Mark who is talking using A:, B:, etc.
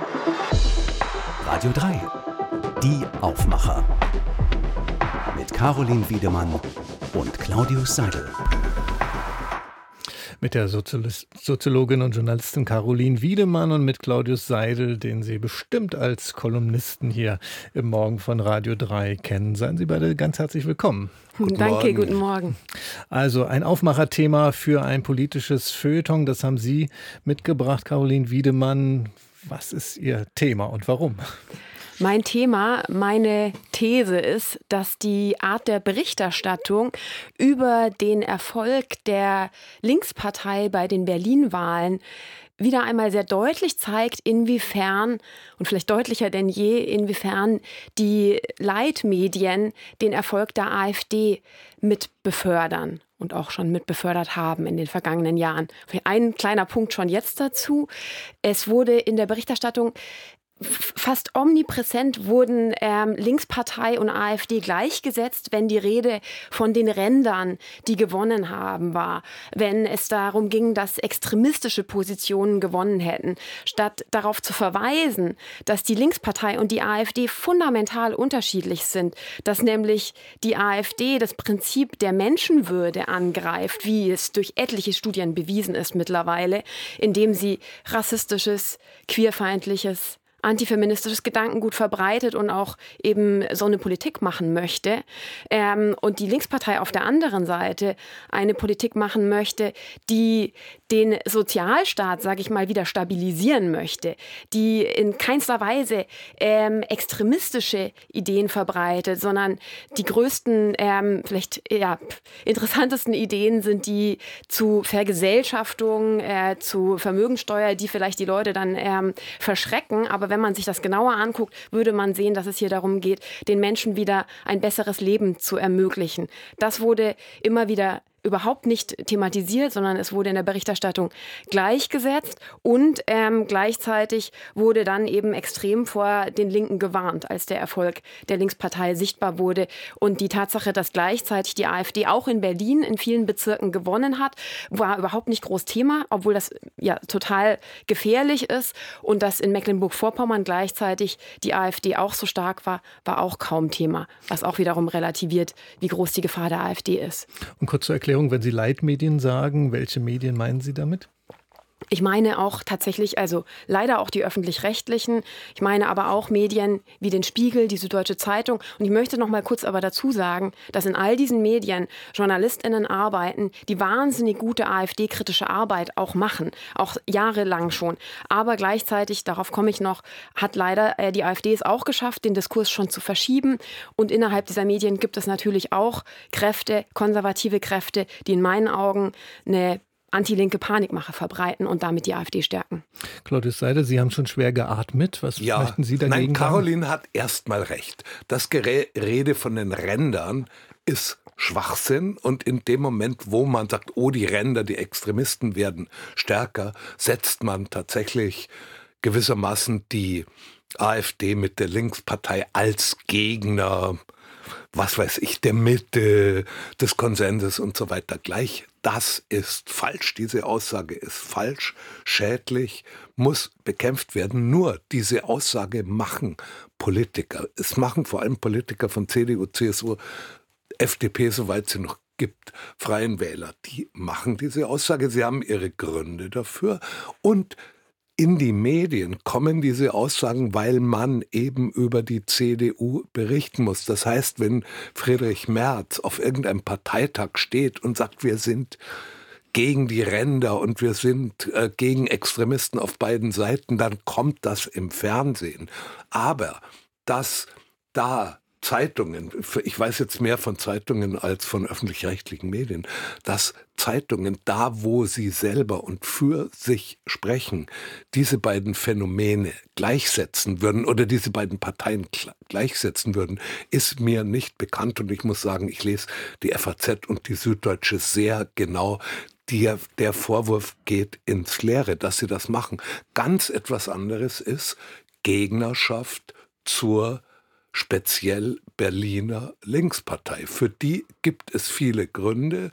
A: Radio 3, die Aufmacher. Mit Caroline Wiedemann und Claudius Seidel.
B: Mit der Soziologin und Journalistin Caroline Wiedemann und mit Claudius Seidel, den Sie bestimmt als Kolumnisten hier im Morgen von Radio 3 kennen. Seien Sie beide ganz herzlich willkommen.
C: Danke, guten Morgen.
B: Also ein Aufmacherthema für ein politisches Feuilleton, das haben Sie mitgebracht, Caroline Wiedemann. Was ist Ihr Thema und warum?
C: Mein Thema, meine These ist, dass die Art der Berichterstattung über den Erfolg der Linkspartei bei den Berlin-Wahlen wieder einmal sehr deutlich zeigt, inwiefern, und vielleicht deutlicher denn je, inwiefern die Leitmedien den Erfolg der AfD mit befördern und auch schon mit befördert haben in den vergangenen Jahren. Ein kleiner Punkt schon jetzt dazu. Es wurde in der Berichterstattung fast omnipräsent wurden Linkspartei und AfD gleichgesetzt, wenn die Rede von den Rändern, die gewonnen haben, war. Wenn es darum ging, dass extremistische Positionen gewonnen hätten. Statt darauf zu verweisen, dass die Linkspartei und die AfD fundamental unterschiedlich sind. Dass nämlich die AfD das Prinzip der Menschenwürde angreift, wie es durch etliche Studien bewiesen ist mittlerweile, indem sie rassistisches, queerfeindliches, antifeministisches Gedankengut verbreitet und auch eben so eine Politik machen möchte. Und die Linkspartei auf der anderen Seite eine Politik machen möchte, die den Sozialstaat, sage ich mal, wieder stabilisieren möchte, die in keinster Weise extremistische Ideen verbreitet, sondern die größten, vielleicht interessantesten Ideen sind die zu Vergesellschaftung, zu Vermögensteuer, die vielleicht die Leute dann verschrecken. Aber wenn man sich das genauer anguckt, würde man sehen, dass es hier darum geht, den Menschen wieder ein besseres Leben zu ermöglichen. Das wurde immer wieder überhaupt nicht thematisiert, sondern es wurde in der Berichterstattung gleichgesetzt und gleichzeitig wurde dann eben extrem vor den Linken gewarnt, als der Erfolg der Linkspartei sichtbar wurde. Und die Tatsache, dass gleichzeitig die AfD auch in Berlin in vielen Bezirken gewonnen hat, war überhaupt nicht groß Thema, obwohl das ja total gefährlich ist. Und dass in Mecklenburg-Vorpommern gleichzeitig die AfD auch so stark war, war auch kaum Thema, was auch wiederum relativiert, wie groß die Gefahr der AfD ist.
B: Und kurz zur Erklärung, wenn Sie Leitmedien sagen, welche Medien meinen Sie damit?
C: Ich meine auch tatsächlich, also leider auch die öffentlich-rechtlichen. Ich meine aber auch Medien wie den Spiegel, die Süddeutsche Zeitung. Und ich möchte noch mal kurz aber dazu sagen, dass in all diesen Medien JournalistInnen arbeiten, die wahnsinnig gute AfD-kritische Arbeit auch machen. Auch jahrelang schon. Aber gleichzeitig, darauf komme ich noch, hat leider die AfD es auch geschafft, den Diskurs schon zu verschieben. Und innerhalb dieser Medien gibt es natürlich auch Kräfte, konservative Kräfte, die in meinen Augen eine anti-linke Panikmache verbreiten und damit die AfD stärken.
B: Claudius Seidel, Sie haben schon schwer geatmet. Was möchten Sie dagegen sagen?
D: Nein, Caroline hat erstmal recht. Das Gerede von den Rändern ist Schwachsinn und in dem Moment, wo man sagt, oh, die Ränder, die Extremisten werden stärker, setzt man tatsächlich gewissermaßen die AfD mit der Linkspartei als Gegner, was weiß ich, der Mitte, des Konsenses und so weiter gleich. Das ist falsch. Diese Aussage ist falsch, schädlich, muss bekämpft werden. Nur diese Aussage machen Politiker. Es machen vor allem Politiker von CDU, CSU, FDP, soweit sie noch gibt, Freien Wähler. Die machen diese Aussage. Sie haben ihre Gründe dafür. Und in die Medien kommen diese Aussagen, weil man eben über die CDU berichten muss. Das heißt, wenn Friedrich Merz auf irgendeinem Parteitag steht und sagt, wir sind gegen die Ränder und wir sind gegen Extremisten auf beiden Seiten, dann kommt das im Fernsehen. Aber dass da Zeitungen, ich weiß jetzt mehr von Zeitungen als von öffentlich-rechtlichen Medien, dass Zeitungen da, wo sie selber und für sich sprechen, diese beiden Phänomene gleichsetzen würden oder diese beiden Parteien gleichsetzen würden, ist mir nicht bekannt. Und ich muss sagen, ich lese die FAZ und die Süddeutsche sehr genau. Der Vorwurf geht ins Leere, dass sie das machen. Ganz etwas anderes ist Gegnerschaft zur speziell Berliner Linkspartei. Für die gibt es viele Gründe.